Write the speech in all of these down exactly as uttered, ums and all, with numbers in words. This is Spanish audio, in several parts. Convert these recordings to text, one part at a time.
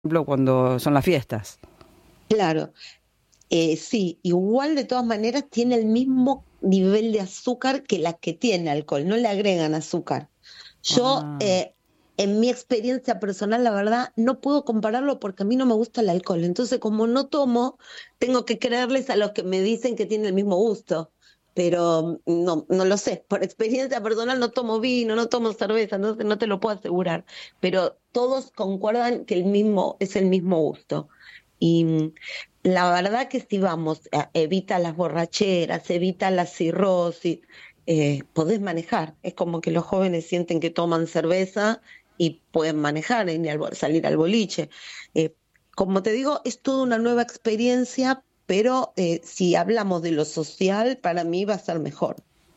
ejemplo, cuando son las fiestas. Claro, eh, sí, igual de todas maneras tiene el mismo nivel de azúcar que la que tiene alcohol, no le agregan azúcar. Yo, Ah, eh, en mi experiencia personal, la verdad, no puedo compararlo porque a mí no me gusta el alcohol. Entonces, como no tomo, tengo que creerles a los que me dicen que tiene el mismo gusto. Pero no, no lo sé. Por experiencia personal no tomo vino, no tomo cerveza, entonces no te lo puedo asegurar. Pero todos concuerdan que el mismo es el mismo gusto. Y mm, la verdad que si vamos, a- evita las borracheras, evita la cirrosis, eh, podés manejar. Es como que los jóvenes sienten que toman cerveza y pueden manejar, y al bo- salir al boliche. Eh, Como te digo, es toda una nueva experiencia, pero eh, si hablamos de lo social, para mí va a ser mejor.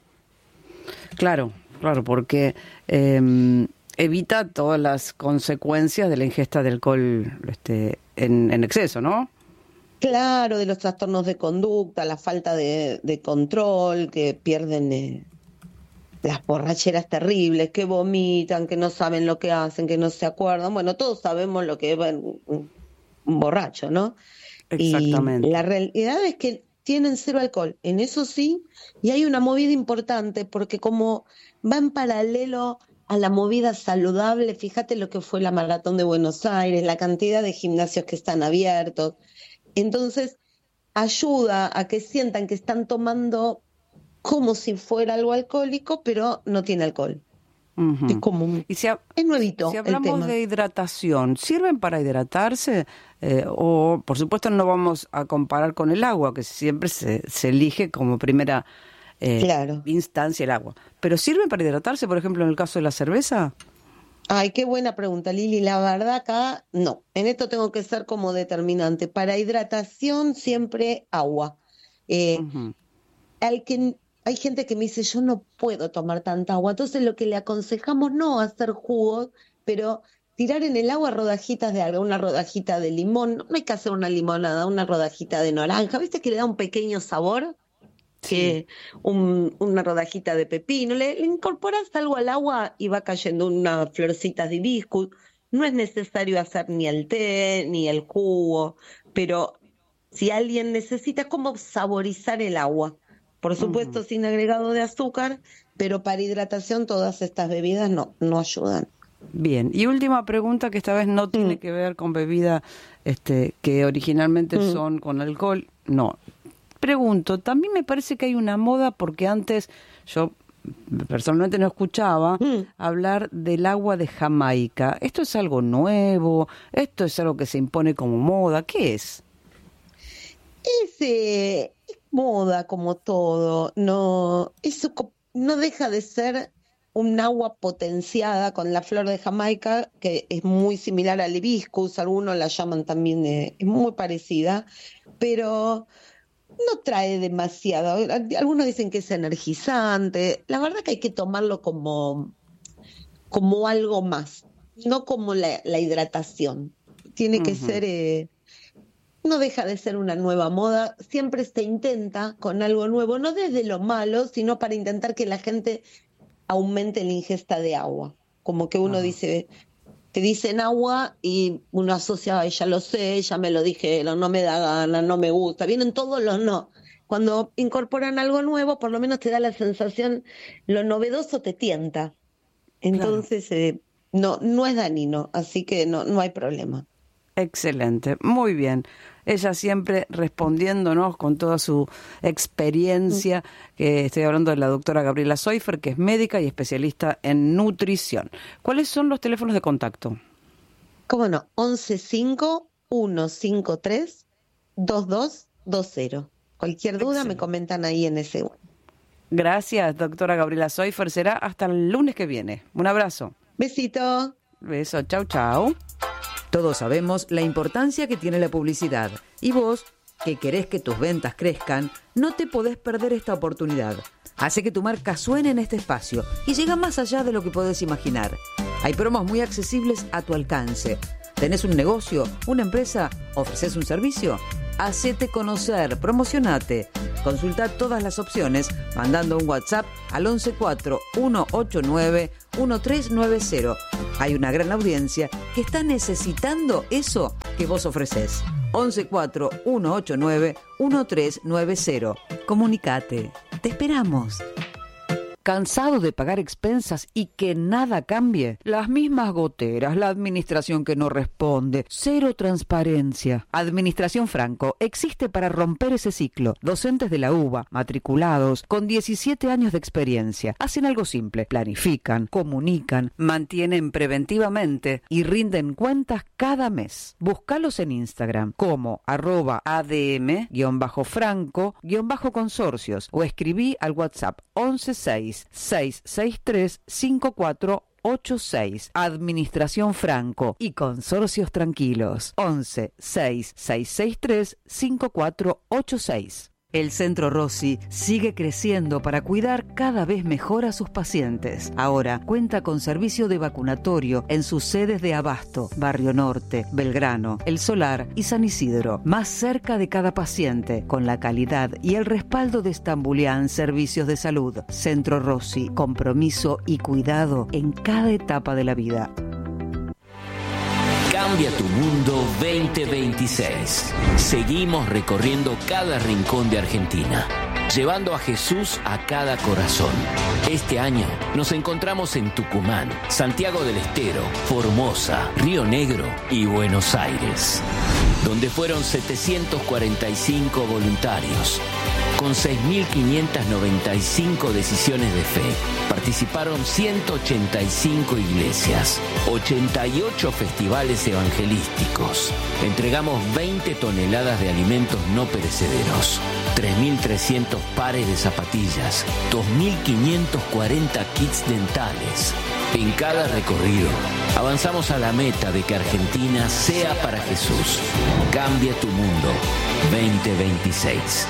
claro, claro, porque eh, evita todas las consecuencias de la ingesta de alcohol este, en, en exceso, ¿no? Claro, de los trastornos de conducta, la falta de, de control, que pierden eh, las borracheras terribles, que vomitan, que no saben lo que hacen, que no se acuerdan. Bueno, todos sabemos lo que es un, un- un borracho, ¿no? Y la Exactamente. realidad es que tienen cero alcohol, en eso sí, y hay una movida importante porque como va en paralelo a la movida saludable, fíjate lo que fue la Maratón de Buenos Aires, la cantidad de gimnasios que están abiertos, entonces ayuda a que sientan que están tomando como si fuera algo alcohólico, pero no tiene alcohol. Es Ujú. como un- Y si, ha- es si nuevito el hablamos tema. de hidratación, ¿sirven para hidratarse? Eh, o, por supuesto, no vamos a comparar con el agua, que siempre se, se elige como primera eh, Claro. instancia el agua. ¿Pero sirven para hidratarse, por ejemplo, en el caso de la cerveza? Ay, qué buena pregunta, Lili. La verdad acá no. En esto tengo que ser como determinante. Para hidratación siempre agua. Eh, Ujú, al que hay gente que me dice yo no puedo tomar tanta agua. Entonces lo que le aconsejamos no hacer jugos, pero tirar en el agua rodajitas de algo, una rodajita de limón. No hay que hacer una limonada, una rodajita de naranja. ¿Viste que le da un pequeño sabor? sí. Que un- una rodajita de pepino, le, le incorporas algo al agua y va cayendo unas florcitas de hibiscus. No es necesario hacer ni el té ni el jugo, pero si alguien necesita, es como saborizar el agua. Por Ujú. supuesto, sin agregado de azúcar, pero para hidratación todas estas bebidas no, no ayudan. Bien, y última pregunta que esta vez no tiene Mm, que ver con bebida este, que originalmente mm, son con alcohol, no. Pregunto, también me parece que hay una moda porque antes yo personalmente no escuchaba mm. hablar del agua de Jamaica. ¿Esto es algo nuevo? ¿Esto es algo que se impone como moda? ¿Qué es? Es, eh, es moda como todo, no, eso co- no deja de ser un agua potenciada con la flor de Jamaica, que es muy similar al hibiscus, algunos la llaman también, eh, es muy parecida, pero no trae demasiado. Algunos dicen que es energizante, la verdad que hay que tomarlo como, como algo más, no como la, la hidratación. Tiene que Ujú. ser... eh, no deja de ser una nueva moda, siempre se intenta con algo nuevo, no desde lo malo, sino para intentar que la gente aumente la ingesta de agua. Como que uno Ajá. dice, te dicen agua y uno asocia, "Ay, ya lo sé, ya me lo dijeron, no me da gana, no me gusta", vienen todos los no. Cuando incorporan algo nuevo, por lo menos te da la sensación, lo novedoso te tienta. Claro. Entonces, eh, no, no es dañino, así que no, no hay problema. Excelente, muy bien. Ella siempre respondiéndonos con toda su Mm. experiencia, que estoy hablando de la doctora Gabriela Soifer, que es médica y especialista en nutrición. ¿Cuáles son los teléfonos de contacto? ¿Cómo no? once cinco uno cinco tres dos dos dos cero. Cualquier duda me Excelente. comentan ahí en ese. Gracias, doctora Gabriela Soifer. Será hasta el lunes que viene. Un abrazo. Besito. Beso, chau, chau. Todos sabemos la importancia que tiene la publicidad. Y vos, que querés que tus ventas crezcan, no te podés perder esta oportunidad. Hace que tu marca suene en este espacio y llega más allá de lo que podés imaginar. Hay promos muy accesibles a tu alcance. ¿Tenés un negocio, una empresa? ¿Ofreces un servicio? Hacete conocer, promocionate. Consulta todas las opciones mandando un WhatsApp al once cuatro uno ocho nueve uno tres nueve cero. Hay una gran audiencia que está necesitando eso que vos ofrecés. once cuatro uno ocho nueve uno tres nueve cero. Comunicate. Te esperamos. ¿Cansado de pagar expensas y que nada cambie? Las mismas goteras, la administración que no responde, cero transparencia. Administración Franco existe para romper ese ciclo. Docentes de la UBA, matriculados, con diecisiete años de experiencia. Hacen algo simple, planifican, comunican, mantienen preventivamente y rinden cuentas cada mes. Búscalos en Instagram como arroba adm-franco-consorcios o escribí al WhatsApp once seis seis seis tres cinco cuatro ocho seis. Administración Franco y Consorcios Tranquilos. once seis seis seis tres cinco cuatro ocho seis. El Centro Rossi sigue creciendo para cuidar cada vez mejor a sus pacientes. Ahora cuenta con servicio de vacunatorio en sus sedes de Abasto, Barrio Norte, Belgrano, El Solar y San Isidro, más cerca de cada paciente, con la calidad y el respaldo de Stambulian Servicios de Salud. Centro Rossi, compromiso y cuidado en cada etapa de la vida. Cambia tu mundo veinte veintiséis. Seguimos recorriendo cada rincón de Argentina, llevando a Jesús a cada corazón. Este año nos encontramos en Tucumán, Santiago del Estero, Formosa, Río Negro y Buenos Aires, donde fueron setecientos cuarenta y cinco voluntarios. Con seis mil quinientas noventa y cinco decisiones de fe, participaron ciento ochenta y cinco iglesias, ochenta y ocho festivales evangelísticos. Entregamos veinte toneladas de alimentos no perecederos, tres mil trescientos pares de zapatillas, dos mil quinientos cuarenta kits dentales. En cada recorrido, avanzamos a la meta de que Argentina sea para Jesús. Cambia tu mundo veinte veintiséis.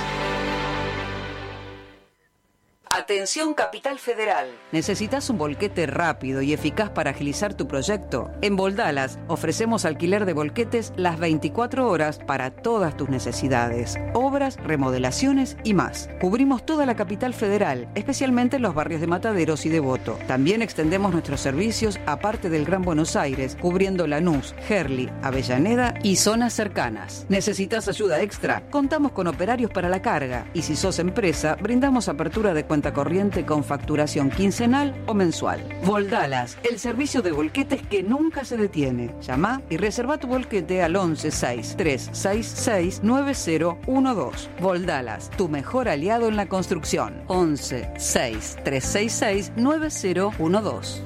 Atención Capital Federal. ¿Necesitas un volquete rápido y eficaz para agilizar tu proyecto? En Voldalas ofrecemos alquiler de volquetes las veinticuatro horas para todas tus necesidades, obras, remodelaciones y más. Cubrimos toda la Capital Federal, especialmente en los barrios de Mataderos y Devoto. También extendemos nuestros servicios a parte del Gran Buenos Aires, cubriendo Lanús, Gerli, Avellaneda y zonas cercanas. ¿Necesitas ayuda extra? Contamos con operarios para la carga y si sos empresa, brindamos apertura de cuenta corriente con facturación quincenal o mensual. Voldalas, el servicio de volquetes que nunca se detiene. Llama y reserva tu volquete al once seis tres seis seis nueve cero uno dos. Voldalas, tu mejor aliado en la construcción. once seis tres seis seis nueve cero uno dos.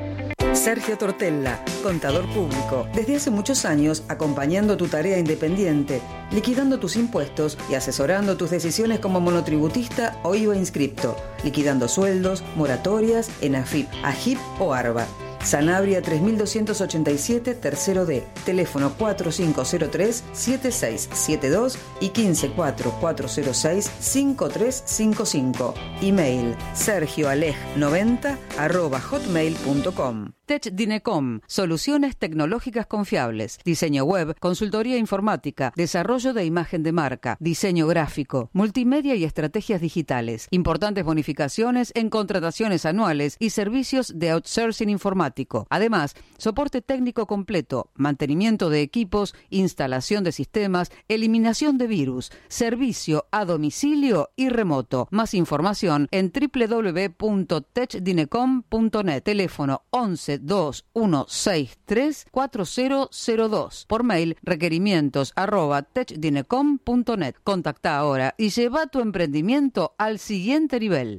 Sergio Tortella, contador público, desde hace muchos años acompañando tu tarea independiente, liquidando tus impuestos y asesorando tus decisiones como monotributista o I V A inscripto, liquidando sueldos, moratorias en AFIP, AGIP o ARBA. Sanabria tres mil doscientos ochenta y siete, tercero D, teléfono cuatro cinco cero tres siete seis siete dos y quince cuatro cuatro cero seis cinco tres cinco cinco. Email sergioalej noventa arroba hotmail punto com. TechDinecom, soluciones tecnológicas confiables, diseño web, consultoría informática, desarrollo de imagen de marca, diseño gráfico, multimedia y estrategias digitales, importantes bonificaciones en contrataciones anuales y servicios de outsourcing informático. Además, soporte técnico completo, mantenimiento de equipos, instalación de sistemas, eliminación de virus, servicio a domicilio y remoto. Más información en doble u doble u doble u punto techdinecom punto net. Teléfono once dos uno seis tres cuatro cero cero dos. Por mail requerimientos arroba techdinecom punto net. Contacta ahora y lleva tu emprendimiento al siguiente nivel.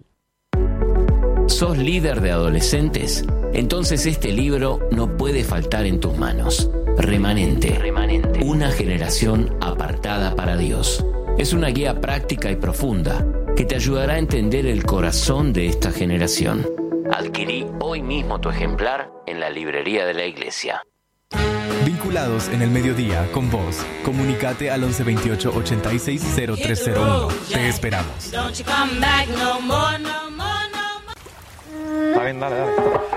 ¿Sos líder de adolescentes? Entonces este libro no puede faltar en tus manos. Remanente. Remanente. Una generación apartada para Dios. Es una guía práctica y profunda que te ayudará a entender el corazón de esta generación. Adquirí hoy mismo tu ejemplar en la librería de la iglesia. Vinculados en el mediodía con vos. Comunicate al once veintiocho ochenta y seis cero tres cero uno. Te esperamos. Está bien, dale, dale.